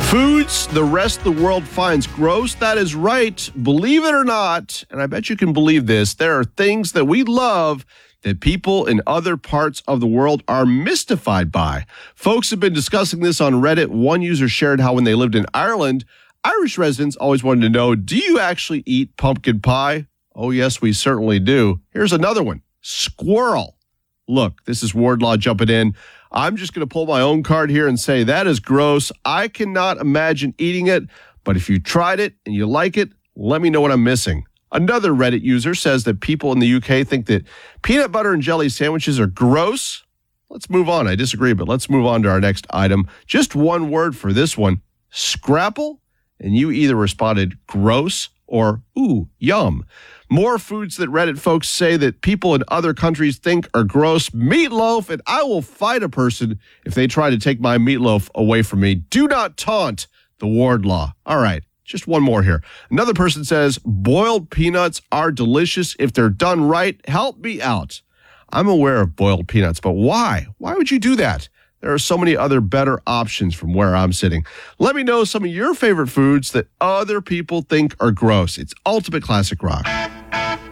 Foods the rest of the world finds gross. That is right. Believe it or not, and I bet you can believe this, there are things that we love that people in other parts of the world are mystified by. Folks have been discussing this on Reddit. One user shared how when they lived in Ireland, Irish residents always wanted to know, do you actually eat pumpkin pie? Oh, yes, we certainly do. Here's another one. Squirrel. Look, this is Wardlaw jumping in. I'm just going to pull my own card here and say that is gross. I cannot imagine eating it, but if you tried it and you like it, let me know what I'm missing. Another Reddit user says that people in the UK think that peanut butter and jelly sandwiches are gross. Let's move on. I disagree, but let's move on to our next item. Just one word for this one, scrapple, and you either responded gross or ooh, yum. More foods that Reddit folks say that people in other countries think are gross. Meatloaf, and I will fight a person if they try to take my meatloaf away from me. Do not taunt the Wardlaw. All right, just one more here. Another person says, boiled peanuts are delicious if they're done right. Help me out. I'm aware of boiled peanuts, but why? Why would you do that? There are so many other better options from where I'm sitting. Let me know some of your favorite foods that other people think are gross. It's Ultimate Classic Rock.